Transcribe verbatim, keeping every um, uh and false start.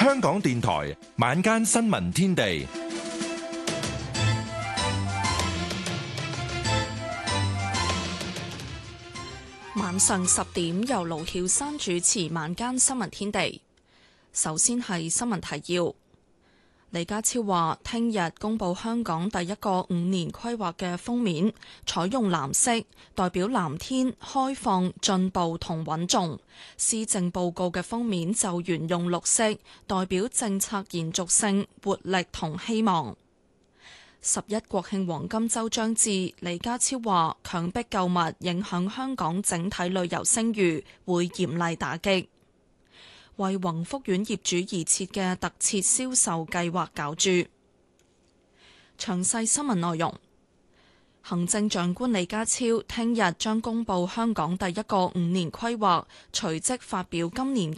香港電台晚間新聞天地， 晚上十點由盧曉山主持晚間新聞天地。首先係新聞提要。李家超話，聽日公布香港第一個五年規劃嘅封面，採用藍色，代表藍天、開放、進步同穩重。施政報告嘅封面就沿用綠色，代表政策延續性、活力同希望。十一國慶黃金週將至，李家超話，強迫購物影響香港整體旅遊聲譽，會嚴厲打擊。為宏福苑業主而設嘅特設銷售計劃攪珠。詳細新聞內容，行政長官李家超聽日將公布香港第一個五年規劃，隨即發表今年